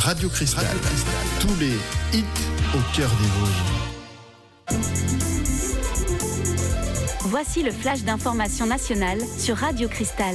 Radio Cristal. Tous les hits au cœur des Vosges. Voici le flash d'information nationale sur Radio Cristal.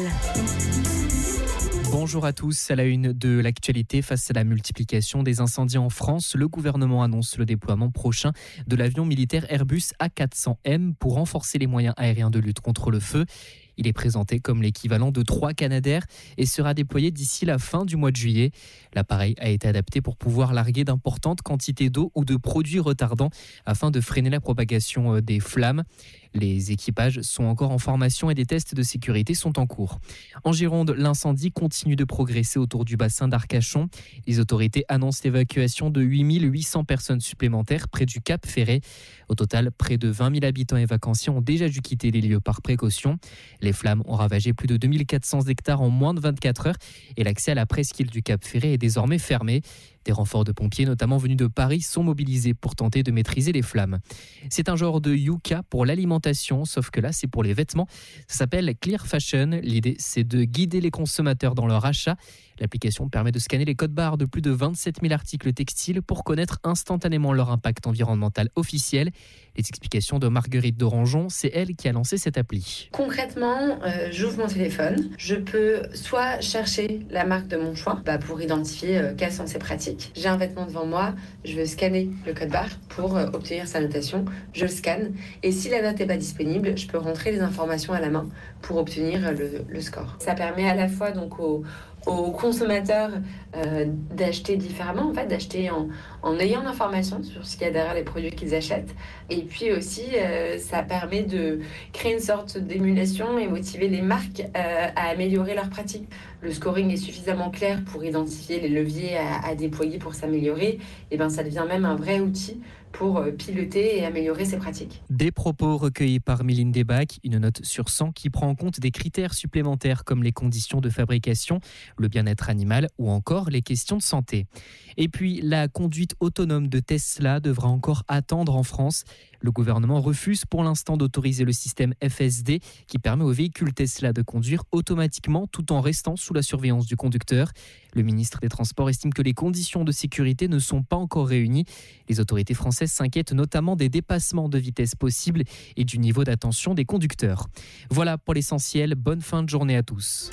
Bonjour à tous. À la une de l'actualité, face à la multiplication des incendies en France, le gouvernement annonce le déploiement prochain de l'avion militaire Airbus A400M pour renforcer les moyens aériens de lutte contre le feu. Il est présenté comme l'équivalent de 3 Canadair et sera déployé d'ici la fin du mois de juillet. L'appareil a été adapté pour pouvoir larguer d'importantes quantités d'eau ou de produits retardants afin de freiner la propagation des flammes. Les équipages sont encore en formation et des tests de sécurité sont en cours. En Gironde, l'incendie continue de progresser autour du bassin d'Arcachon. Les autorités annoncent l'évacuation de 8800 personnes supplémentaires près du Cap Ferret. Au total, près de 20 000 habitants et vacanciers ont déjà dû quitter les lieux par précaution. Les flammes ont ravagé plus de 2400 hectares en moins de 24 heures et l'accès à la presqu'île du Cap Ferret est désormais fermé. Des renforts de pompiers, notamment venus de Paris, sont mobilisés pour tenter de maîtriser les flammes. C'est un genre de yucca pour l'alimentation, sauf que là, c'est pour les vêtements. Ça s'appelle Clear Fashion. L'idée, c'est de guider les consommateurs dans leur achat. L'application permet de scanner les codes barres de plus de 27 000 articles textiles pour connaître instantanément leur impact environnemental officiel. Les explications de Marguerite Dorangeon, c'est elle qui a lancé cette appli. Concrètement, j'ouvre mon téléphone. Je peux soit chercher la marque de mon choix pour identifier quelles sont ses pratiques. J'ai un vêtement devant moi, je veux scanner le code barre pour obtenir sa notation. Je le scanne et si la note n'est pas disponible, je peux rentrer les informations à la main pour obtenir le score. Ça permet à la fois donc aux consommateurs d'acheter différemment, en fait, d'acheter en ayant l'information sur ce qu'il y a derrière les produits qu'ils achètent. Et puis aussi, ça permet de créer une sorte d'émulation et motiver les marques à améliorer leurs pratiques. Le scoring est suffisamment clair pour identifier les leviers à déployer pour s'améliorer. Et ça devient même un vrai outil pour piloter et améliorer ses pratiques. Des propos recueillis par Méline Desbacs, une note sur 100 qui prend en compte des critères supplémentaires comme les conditions de fabrication, le bien-être animal ou encore les questions de santé. Et puis, la conduite autonome de Tesla devra encore attendre en France. Le gouvernement refuse pour l'instant d'autoriser le système FSD qui permet aux véhicules Tesla de conduire automatiquement tout en restant sous la surveillance du conducteur. Le ministre des Transports estime que les conditions de sécurité ne sont pas encore réunies. Les autorités françaises s'inquiètent notamment des dépassements de vitesse possibles et du niveau d'attention des conducteurs. Voilà pour l'essentiel. Bonne fin de journée à tous.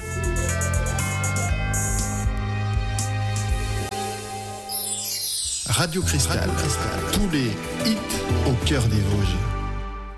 Radio Cristal. Tous les hits au cœur des Vosges.